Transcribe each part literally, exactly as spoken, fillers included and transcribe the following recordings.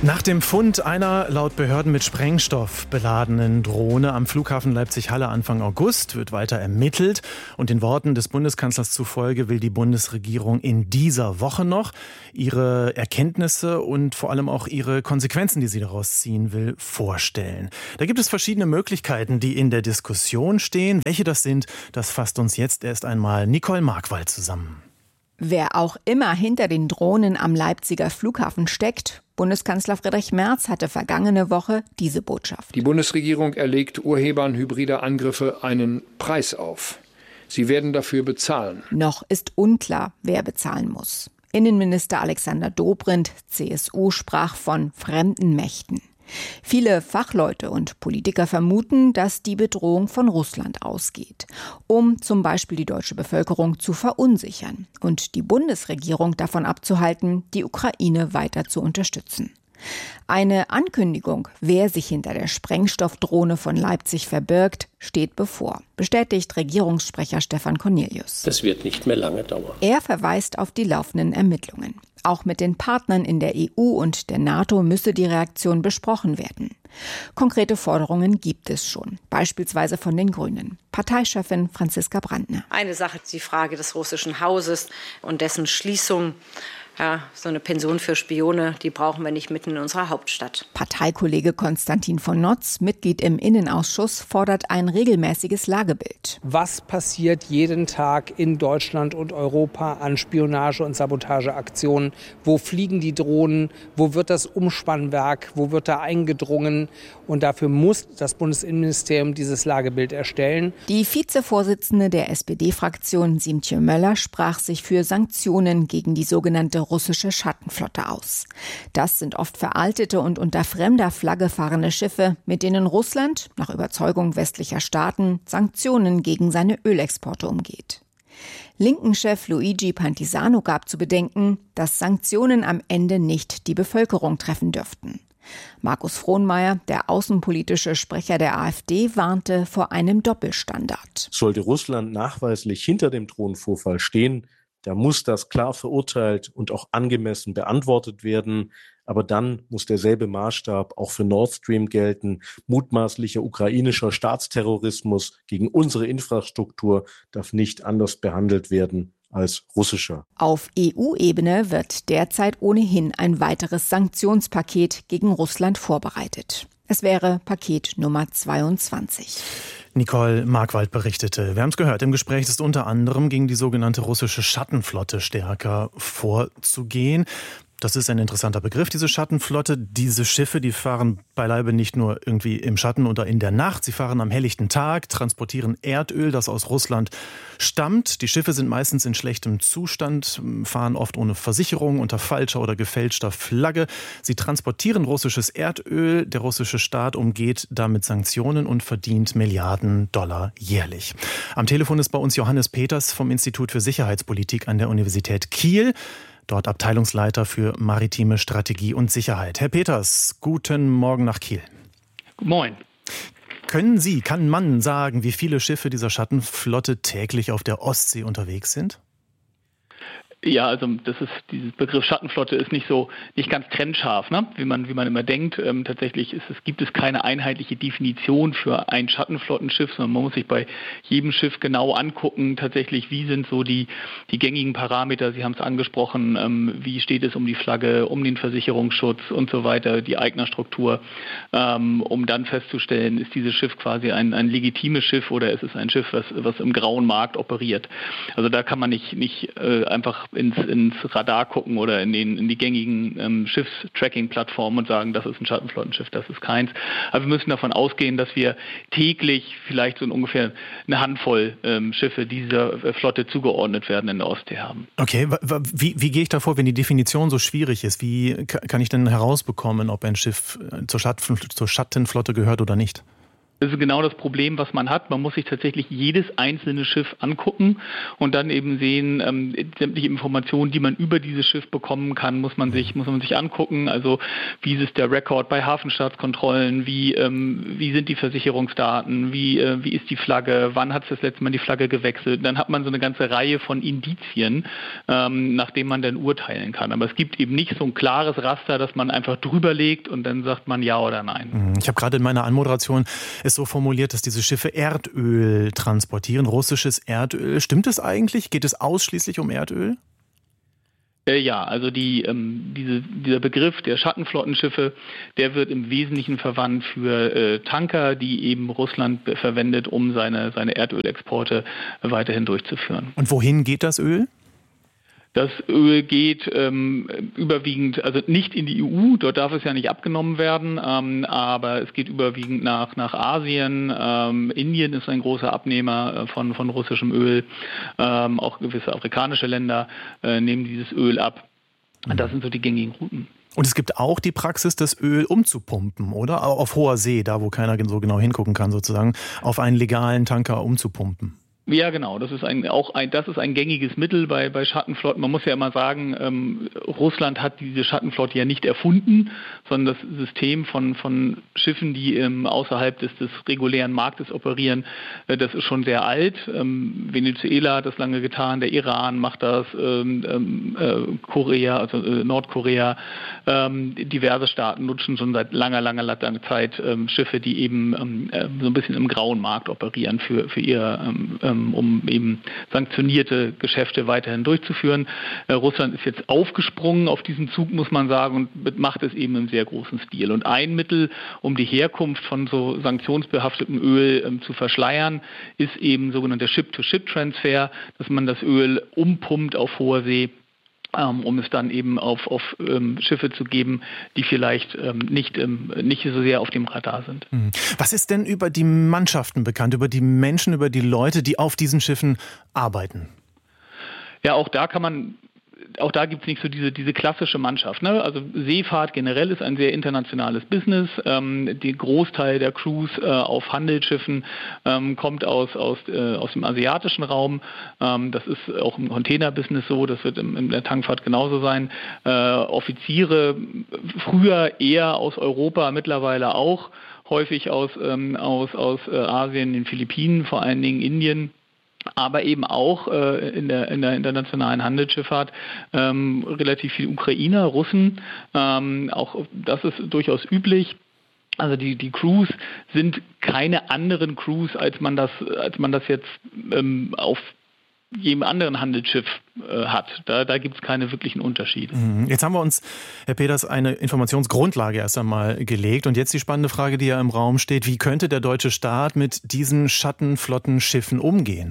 Nach dem Fund einer laut Behörden mit Sprengstoff beladenen Drohne am Flughafen Leipzig-Halle Anfang August wird weiter ermittelt. Und den Worten des Bundeskanzlers zufolge will die Bundesregierung in dieser Woche noch ihre Erkenntnisse und vor allem auch ihre Konsequenzen, die sie daraus ziehen will, vorstellen. Da gibt es verschiedene Möglichkeiten, die in der Diskussion stehen. Welche das sind, das fasst uns jetzt erst einmal Nicole Markwald zusammen. Wer auch immer hinter den Drohnen am Leipziger Flughafen steckt, Bundeskanzler Friedrich Merz hatte vergangene Woche diese Botschaft. Die Bundesregierung erlegt Urhebern hybrider Angriffe einen Preis auf. Sie werden dafür bezahlen. Noch ist unklar, wer bezahlen muss. Innenminister Alexander Dobrindt, C S U, sprach von fremden Mächten. Viele Fachleute und Politiker vermuten, dass die Bedrohung von Russland ausgeht, um zum Beispiel die deutsche Bevölkerung zu verunsichern und die Bundesregierung davon abzuhalten, die Ukraine weiter zu unterstützen. Eine Ankündigung, wer sich hinter der Sprengstoffdrohne von Leipzig verbirgt, steht bevor, bestätigt Regierungssprecher Stefan Cornelius. Das wird nicht mehr lange dauern. Er verweist auf die laufenden Ermittlungen. Auch mit den Partnern in der E U und der NATO müsse die Reaktion besprochen werden. Konkrete Forderungen gibt es schon, beispielsweise von den Grünen. Parteichefin Franziska Brandner. Eine Sache ist die Frage des russischen Hauses und dessen Schließung. Ja, so eine Pension für Spione, die brauchen wir nicht mitten in unserer Hauptstadt. Parteikollege Konstantin von Notz, Mitglied im Innenausschuss, fordert ein regelmäßiges Lagebild. Was passiert jeden Tag in Deutschland und Europa an Spionage- und Sabotageaktionen? Wo fliegen die Drohnen? Wo wird das Umspannwerk? Wo wird da eingedrungen? Und dafür muss das Bundesinnenministerium dieses Lagebild erstellen. Die Vizevorsitzende der S P D-Fraktion, Siemtje Möller, sprach sich für Sanktionen gegen die sogenannte russische Schattenflotte aus. Das sind oft veraltete und unter fremder Flagge fahrende Schiffe, mit denen Russland, nach Überzeugung westlicher Staaten, Sanktionen gegen seine Ölexporte umgeht. Linken-Chef Luigi Pantisano gab zu bedenken, dass Sanktionen am Ende nicht die Bevölkerung treffen dürften. Markus Frohnmaier, der außenpolitische Sprecher der AfD, warnte vor einem Doppelstandard. Sollte Russland nachweislich hinter dem Drohnenvorfall stehen, da muss das klar verurteilt und auch angemessen beantwortet werden. Aber dann muss derselbe Maßstab auch für Nord Stream gelten. Mutmaßlicher ukrainischer Staatsterrorismus gegen unsere Infrastruktur darf nicht anders behandelt werden als russischer. Auf E U-Ebene wird derzeit ohnehin ein weiteres Sanktionspaket gegen Russland vorbereitet. Es wäre Paket Nummer zweiundzwanzig. Nicole Markwald berichtete. Wir haben es gehört, im Gespräch ist unter anderem gegen die sogenannte russische Schattenflotte stärker vorzugehen. Das ist ein interessanter Begriff, diese Schattenflotte. Diese Schiffe, die fahren beileibe nicht nur irgendwie im Schatten oder in der Nacht. Sie fahren am helllichten Tag, transportieren Erdöl, das aus Russland stammt. Die Schiffe sind meistens in schlechtem Zustand, fahren oft ohne Versicherung, unter falscher oder gefälschter Flagge. Sie transportieren russisches Erdöl. Der russische Staat umgeht damit Sanktionen und verdient Milliarden Dollar jährlich. Am Telefon ist bei uns Johannes Peters vom Institut für Sicherheitspolitik an der Universität Kiel. Dort Abteilungsleiter für maritime Strategie und Sicherheit. Herr Peters, guten Morgen nach Kiel. Moin. Können Sie, kann man sagen, wie viele Schiffe dieser Schattenflotte täglich auf der Ostsee unterwegs sind? Ja, also das ist dieses Begriff Schattenflotte ist nicht so nicht ganz trennscharf, ne? wie man wie man immer denkt. Ähm, tatsächlich ist es gibt es keine einheitliche Definition für ein Schattenflottenschiff, sondern man muss sich bei jedem Schiff genau angucken, tatsächlich wie sind so die die gängigen Parameter. Sie haben es angesprochen, ähm, wie steht es um die Flagge, um den Versicherungsschutz und so weiter, die Eignerstruktur, ähm, um dann festzustellen, ist dieses Schiff quasi ein ein legitimes Schiff oder ist es ein Schiff, was was im grauen Markt operiert. Also da kann man nicht nicht äh, einfach ins, ins Radar gucken oder in, den, in die gängigen ähm, Schiffstracking-Plattformen und sagen, das ist ein Schattenflottenschiff, das ist keins. Aber wir müssen davon ausgehen, dass wir täglich vielleicht so ungefähr eine Handvoll ähm, Schiffe dieser äh, Flotte zugeordnet werden in der Ostsee haben. Okay, wie, wie gehe ich da vor, wenn die Definition so schwierig ist? Wie kann ich denn herausbekommen, ob ein Schiff zur, Schatten, zur Schattenflotte gehört oder nicht? Das ist genau das Problem, was man hat. Man muss sich tatsächlich jedes einzelne Schiff angucken und dann eben sehen, ähm, sämtliche Informationen, die man über dieses Schiff bekommen kann, muss man sich, muss man sich angucken. Also wie ist der Rekord bei Hafenstaatskontrollen, wie, ähm, wie sind die Versicherungsdaten, wie, äh, wie ist die Flagge, wann hat es das letzte Mal die Flagge gewechselt. Dann hat man so eine ganze Reihe von Indizien, ähm, nach denen man dann urteilen kann. Aber es gibt eben nicht so ein klares Raster, dass man einfach drüber legt und dann sagt man ja oder nein. Ich habe gerade in meiner Anmoderation ist so formuliert, dass diese Schiffe Erdöl transportieren, russisches Erdöl. Stimmt es eigentlich? Geht es ausschließlich um Erdöl? Äh, ja, also die, ähm, diese, dieser Begriff der Schattenflottenschiffe, der wird im Wesentlichen verwandt für äh, Tanker, die eben Russland verwendet, um seine, seine Erdölexporte weiterhin durchzuführen. Und wohin geht das Öl? Das Öl geht ähm, überwiegend, also nicht in die E U, dort darf es ja nicht abgenommen werden, ähm, aber es geht überwiegend nach, nach Asien. Ähm, Indien ist ein großer Abnehmer äh, von, von russischem Öl. Ähm, auch gewisse afrikanische Länder äh, nehmen dieses Öl ab. Das sind so die gängigen Routen. Und es gibt auch die Praxis, das Öl umzupumpen, oder? Auf hoher See, da wo keiner so genau hingucken kann sozusagen, auf einen legalen Tanker umzupumpen. Ja, genau. Das ist ein, auch ein, das ist ein gängiges Mittel bei, bei Schattenflotten. Man muss ja immer sagen, ähm, Russland hat diese Schattenflotte ja nicht erfunden, sondern das System von, von Schiffen, die ähm, außerhalb des, des regulären Marktes operieren, äh, das ist schon sehr alt. Ähm, Venezuela hat das lange getan, der Iran macht das, ähm, äh, Korea, also äh, Nordkorea, ähm, diverse Staaten nutzen schon seit langer, langer, langer Zeit ähm, Schiffe, die eben ähm, äh, so ein bisschen im grauen Markt operieren für, für ihr ähm, um eben sanktionierte Geschäfte weiterhin durchzuführen. Äh, Russland ist jetzt aufgesprungen auf diesen Zug, muss man sagen, und macht es eben im sehr großen Stil. Und ein Mittel, um die Herkunft von so sanktionsbehaftetem Öl ähm, zu verschleiern, ist eben sogenannter Ship-to-Ship-Transfer, dass man das Öl umpumpt auf hoher See, um es dann eben auf, auf ähm, Schiffe zu geben, die vielleicht ähm, nicht, ähm, nicht so sehr auf dem Radar sind. Was ist denn über die Mannschaften bekannt, über die Menschen, über die Leute, die auf diesen Schiffen arbeiten? Ja, auch da kann man Auch da gibt es nicht so diese, diese klassische Mannschaft. Ne? Also Seefahrt generell ist ein sehr internationales Business. Ähm, der Großteil der Crews äh, auf Handelsschiffen ähm, kommt aus, aus, äh, aus dem asiatischen Raum. Ähm, das ist auch im Containerbusiness so, das wird im, in der Tankfahrt genauso sein. Äh, Offiziere früher eher aus Europa, mittlerweile auch häufig aus, ähm, aus, aus äh, Asien, den Philippinen, vor allen Dingen Indien. Aber eben auch äh, in, der, in der internationalen Handelsschifffahrt ähm, relativ viel Ukrainer, Russen. Ähm, auch das ist durchaus üblich. Also die, die Crews sind keine anderen Crews, als man das, als man das jetzt ähm, auf jedem anderen Handelsschiff äh, hat. Da, da gibt es keine wirklichen Unterschiede. Jetzt haben wir uns, Herr Peters, eine Informationsgrundlage erst einmal gelegt. Und jetzt die spannende Frage, die ja im Raum steht. Wie könnte der deutsche Staat mit diesen Schattenflottenschiffen umgehen?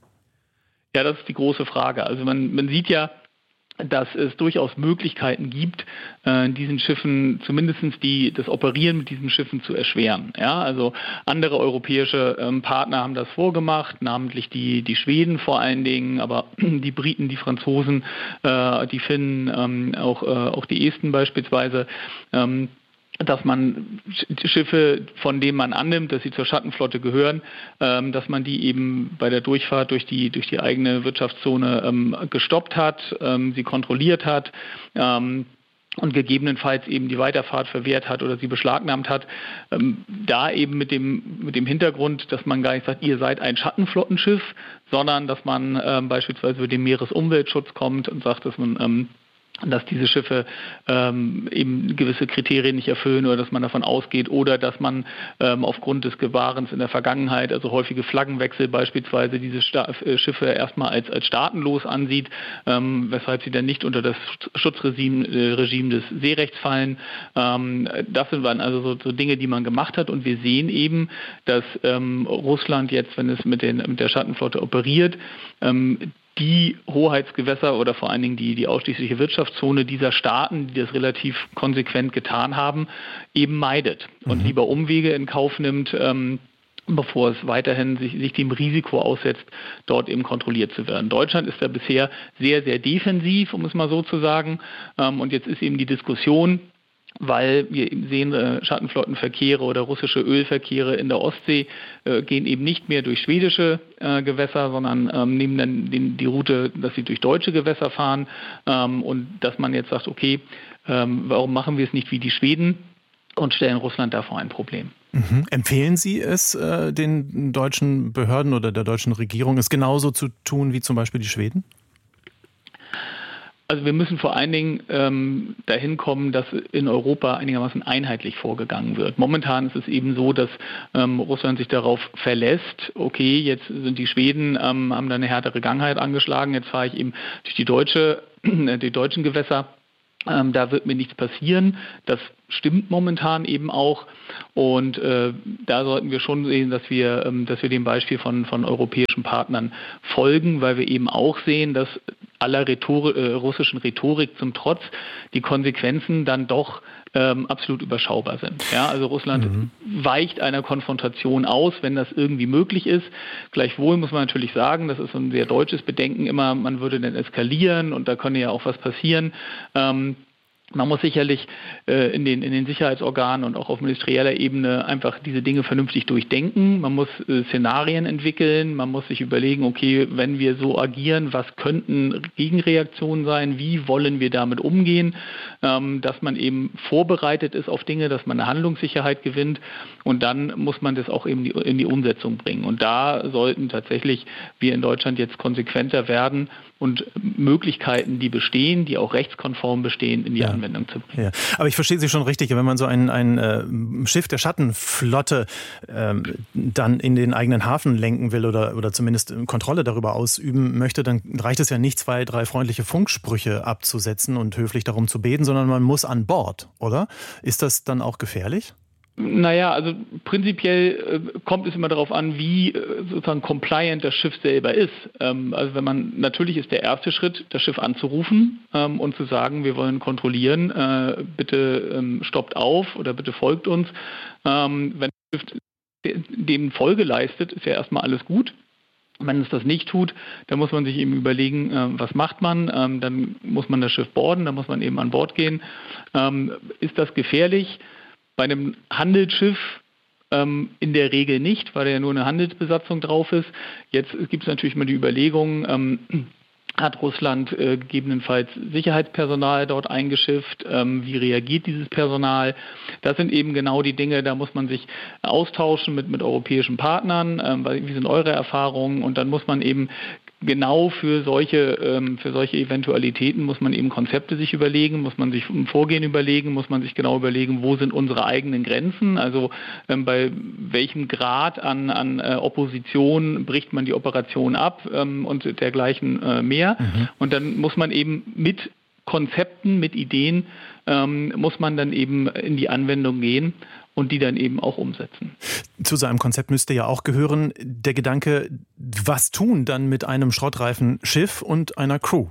Ja, das ist die große Frage. Also man, man sieht ja, dass es durchaus Möglichkeiten gibt, äh, diesen Schiffen, zumindest die, das Operieren mit diesen Schiffen zu erschweren. Ja, also andere europäische ähm, Partner haben das vorgemacht, namentlich die, die Schweden vor allen Dingen, aber die Briten, die Franzosen, äh, die Finnen, ähm, auch, äh, auch die Esten beispielsweise, ähm, dass man Schiffe, von denen man annimmt, dass sie zur Schattenflotte gehören, ähm, dass man die eben bei der Durchfahrt durch die, durch die eigene Wirtschaftszone ähm, gestoppt hat, ähm, sie kontrolliert hat ähm, und gegebenenfalls eben die Weiterfahrt verwehrt hat oder sie beschlagnahmt hat. Ähm, da eben mit dem, mit dem Hintergrund, dass man gar nicht sagt, ihr seid ein Schattenflottenschiff, sondern dass man ähm, beispielsweise über den Meeresumweltschutz kommt und sagt, dass man ähm, dass diese Schiffe ähm, eben gewisse Kriterien nicht erfüllen oder dass man davon ausgeht oder dass man ähm, aufgrund des Gewahrens in der Vergangenheit, also häufige Flaggenwechsel beispielsweise, diese Sta- äh, Schiffe erstmal als, als staatenlos ansieht, ähm, weshalb sie dann nicht unter das Schutzregime äh, Regime des Seerechts fallen. Ähm, das sind also so, so Dinge, die man gemacht hat und wir sehen eben, dass ähm, Russland jetzt, wenn es mit, den, mit der Schattenflotte operiert, ähm, die Hoheitsgewässer oder vor allen Dingen die, die ausschließliche Wirtschaftszone dieser Staaten, die das relativ konsequent getan haben, eben meidet und mhm. lieber Umwege in Kauf nimmt, ähm, bevor es weiterhin sich, sich dem Risiko aussetzt, dort eben kontrolliert zu werden. Deutschland ist da bisher sehr, sehr defensiv, um es mal so zu sagen. Ähm, und jetzt ist eben die Diskussion, weil wir eben sehen, äh, Schattenflottenverkehre oder russische Ölverkehre in der Ostsee äh, gehen eben nicht mehr durch schwedische äh, Gewässer, sondern ähm, nehmen dann den, die Route, dass sie durch deutsche Gewässer fahren ähm, und dass man jetzt sagt, okay, ähm, warum machen wir es nicht wie die Schweden und stellen Russland davor ein Problem. Mhm. Empfehlen Sie es äh, den deutschen Behörden oder der deutschen Regierung, es genauso zu tun wie zum Beispiel die Schweden? Also wir müssen vor allen Dingen ähm, dahin kommen, dass in Europa einigermaßen einheitlich vorgegangen wird. Momentan ist es eben so, dass ähm, Russland sich darauf verlässt, okay, jetzt sind die Schweden, ähm, haben da eine härtere Gangheit angeschlagen, jetzt fahre ich eben durch die deutsche, die deutschen Gewässer. Ähm, da wird mir nichts passieren. Das stimmt momentan eben auch. Und äh, da sollten wir schon sehen, dass wir, ähm, dass wir dem Beispiel von, von europäischen Partnern folgen, weil wir eben auch sehen, dass aller Rhetor- äh, russischen Rhetorik zum Trotz die Konsequenzen dann doch ähm, absolut überschaubar sind. Ja, also Russland mhm. weicht einer Konfrontation aus, wenn das irgendwie möglich ist. Gleichwohl muss man natürlich sagen, das ist so ein sehr deutsches Bedenken immer, man würde dann eskalieren und da könne ja auch was passieren. Ähm, Man muss sicherlich äh, in den, in den Sicherheitsorganen und auch auf ministerieller Ebene einfach diese Dinge vernünftig durchdenken. Man muss äh, Szenarien entwickeln, man muss sich überlegen, okay, wenn wir so agieren, was könnten Gegenreaktionen sein, wie wollen wir damit umgehen, ähm, dass man eben vorbereitet ist auf Dinge, dass man eine Handlungssicherheit gewinnt und dann muss man das auch eben die, in die Umsetzung bringen. Und da sollten tatsächlich wir in Deutschland jetzt konsequenter werden und Möglichkeiten, die bestehen, die auch rechtskonform bestehen, in die ja. Anwendung zu bringen. Ja. Aber ich verstehe Sie schon richtig, wenn man so ein, ein äh, Schiff der Schattenflotte ähm, dann in den eigenen Hafen lenken will oder, oder zumindest Kontrolle darüber ausüben möchte, dann reicht es ja nicht, zwei, drei freundliche Funksprüche abzusetzen und höflich darum zu beten, sondern man muss an Bord, oder? Ist das dann auch gefährlich? Naja, also prinzipiell äh, kommt es immer darauf an, wie äh, sozusagen compliant das Schiff selber ist. Ähm, also wenn man, natürlich ist der erste Schritt, das Schiff anzurufen ähm, und zu sagen, wir wollen kontrollieren, äh, bitte ähm, stoppt auf oder bitte folgt uns. Ähm, wenn das Schiff dem Folge leistet, ist ja erstmal alles gut. Wenn es das nicht tut, dann muss man sich eben überlegen, äh, was macht man. Ähm, dann muss man das Schiff boarden, dann muss man eben an Bord gehen. Ähm, ist das gefährlich? Bei einem Handelsschiff ähm, in der Regel nicht, weil da ja nur eine Handelsbesatzung drauf ist. Jetzt gibt es natürlich mal die Überlegung, ähm, hat Russland äh, gegebenenfalls Sicherheitspersonal dort eingeschifft? Ähm, wie reagiert dieses Personal? Das sind eben genau die Dinge, da muss man sich austauschen mit, mit europäischen Partnern. Ähm, wie sind eure Erfahrungen? Und dann muss man eben genau für solche, ähm, für solche Eventualitäten muss man eben Konzepte sich überlegen, muss man sich ein Vorgehen überlegen, muss man sich genau überlegen, wo sind unsere eigenen Grenzen, also ähm, bei welchem Grad an, an äh, Opposition bricht man die Operation ab ähm, und dergleichen äh, mehr. Mhm. Und dann muss man eben mit Konzepten, mit Ideen, ähm, muss man dann eben in die Anwendung gehen und die dann eben auch umsetzen. Zu so einem Konzept müsste ja auch gehören der Gedanke, was tun dann mit einem schrottreifen Schiff und einer Crew?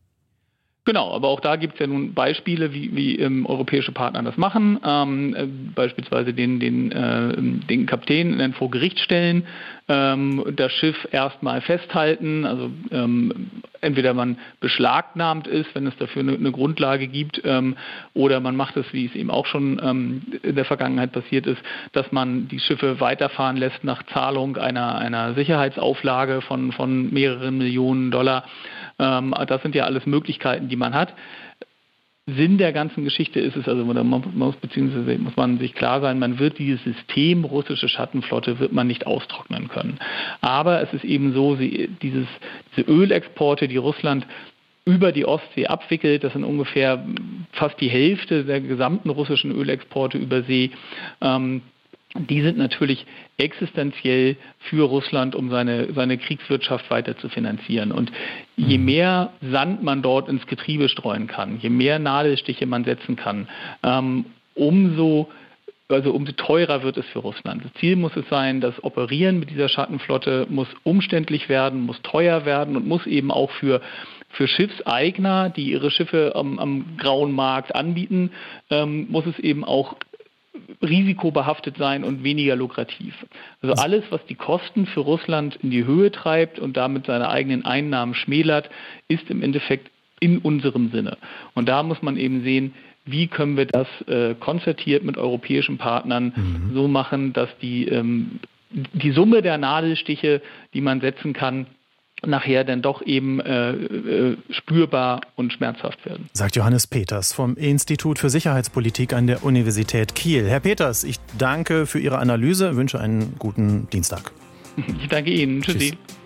Genau, aber auch da gibt es ja nun Beispiele, wie, wie ähm, europäische Partner das machen, ähm, äh, beispielsweise den, den, äh, den Kapitän vor Gericht stellen, ähm, das Schiff erstmal festhalten, also ähm, entweder man beschlagnahmt ist, wenn es dafür eine, eine Grundlage gibt, ähm, oder man macht es, wie es eben auch schon ähm, in der Vergangenheit passiert ist, dass man die Schiffe weiterfahren lässt nach Zahlung einer, einer Sicherheitsauflage von, von mehreren Millionen Dollar. Ähm, das sind ja alles Möglichkeiten, die man hat. Sinn der ganzen Geschichte ist es, also man muss, beziehungsweise muss man sich klar sein, man wird dieses System russische Schattenflotte wird man nicht austrocknen können. Aber es ist eben so, sie, dieses, diese Ölexporte, die Russland über die Ostsee abwickelt, das sind ungefähr fast die Hälfte der gesamten russischen Ölexporte über See, ähm, die sind natürlich existenziell für Russland, um seine, seine Kriegswirtschaft weiter zu finanzieren. Und je mehr Sand man dort ins Getriebe streuen kann, je mehr Nadelstiche man setzen kann, ähm, umso, also umso teurer wird es für Russland. Das Ziel muss es sein, das Operieren mit dieser Schattenflotte muss umständlich werden, muss teuer werden und muss eben auch für Für Schiffseigner, die ihre Schiffe am, am grauen Markt anbieten, ähm, muss es eben auch risikobehaftet sein und weniger lukrativ. Also alles, was die Kosten für Russland in die Höhe treibt und damit seine eigenen Einnahmen schmälert, ist im Endeffekt in unserem Sinne. Und da muss man eben sehen, wie können wir das äh, konzertiert mit europäischen Partnern mhm. so machen, dass die, ähm, die Summe der Nadelstiche, die man setzen kann, nachher dann doch eben äh, äh, spürbar und schmerzhaft werden. Sagt Johannes Peters vom Institut für Sicherheitspolitik an der Universität Kiel. Herr Peters, ich danke für Ihre Analyse, wünsche einen guten Dienstag. Ich danke Ihnen. Tschüssi. Tschüss.